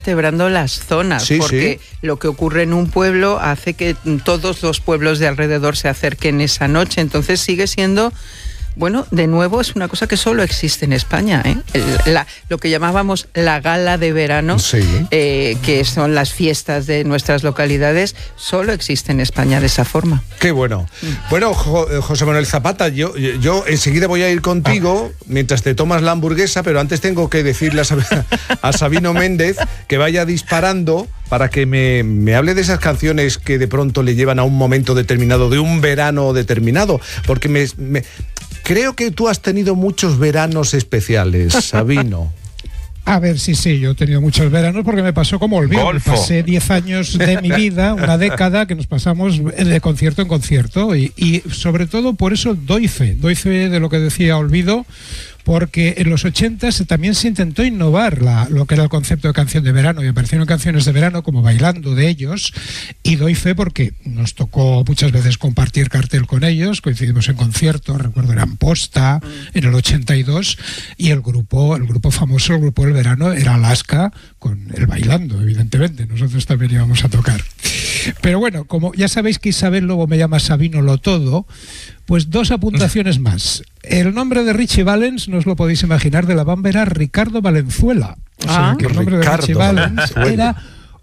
vertebrando las zonas, sí, porque lo que ocurre en un pueblo hace que todos los pueblos de alrededor se acerquen esa noche, entonces sigue siendo... Bueno, de nuevo es una cosa que solo existe en España, ¿eh? Lo que llamábamos la gala de verano, que son las fiestas de nuestras localidades, solo existe en España de esa forma. Qué bueno. Bueno, José Manuel Zapata, yo enseguida voy a ir contigo mientras te tomas la hamburguesa, pero antes tengo que decirle a Sabino Méndez que vaya disparando para que me hable de esas canciones que de pronto le llevan a un momento determinado, de un verano determinado, porque creo que tú has tenido muchos veranos especiales, Sabino. A ver, sí, yo he tenido muchos veranos porque me pasó como Olvido. Me pasé 10 años de mi vida, una década, que nos pasamos de concierto en concierto y sobre todo por eso doy fe de lo que decía Olvido, porque en los 80 también se intentó innovar lo que era el concepto de canción de verano y aparecieron canciones de verano como Bailando de ellos, y doy fe porque nos tocó muchas veces compartir cartel con ellos, coincidimos en conciertos, recuerdo en Amposta en el 82, y el grupo famoso, el grupo del verano era Alaska con el Bailando, evidentemente, nosotros también íbamos a tocar. Pero bueno, como ya sabéis que Isabel luego me llama Sabino lo todo, pues 2 apuntaciones más. El nombre de Richie Valens, no os lo podéis imaginar, de la bamba era Ricardo Valenzuela. O sea, que el nombre de Richie Valens era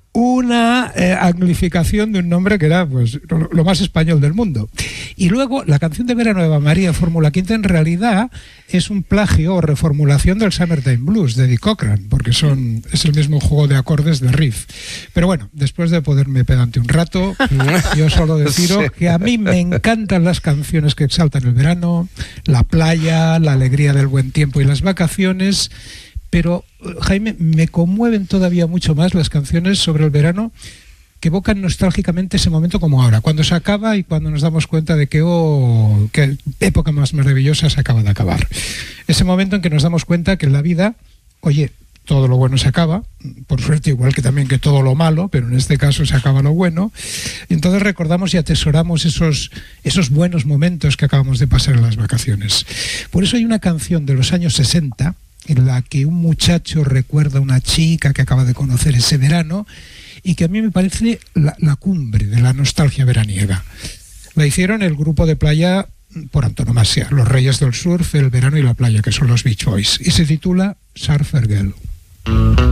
una anglificación de un nombre que era pues lo más español del mundo. Y luego la canción de verano de Eva María Fórmula Quinta en realidad es un plagio o reformulación del Summertime Blues de Eddie Cochran, porque es el mismo juego de acordes de riff. Pero bueno, después de poderme pedante un rato, yo solo deciros que a mí me encantan las canciones que exaltan el verano, la playa, la alegría del buen tiempo y las vacaciones. Pero, Jaime, me conmueven todavía mucho más las canciones sobre el verano que evocan nostálgicamente ese momento como ahora, cuando se acaba y cuando nos damos cuenta de que qué época más maravillosa se acaba de acabar. Ese momento en que nos damos cuenta que en la vida, oye, todo lo bueno se acaba, por suerte, igual que también que todo lo malo, pero en este caso se acaba lo bueno, y entonces recordamos y atesoramos esos buenos momentos que acabamos de pasar en las vacaciones. Por eso hay una canción de los años 60 en la que un muchacho recuerda a una chica que acaba de conocer ese verano y que a mí me parece la cumbre de la nostalgia veraniega. La hicieron el grupo de playa por antonomasia, los reyes del surf, el verano y la playa, que son los Beach Boys, y se titula Surfer Girl.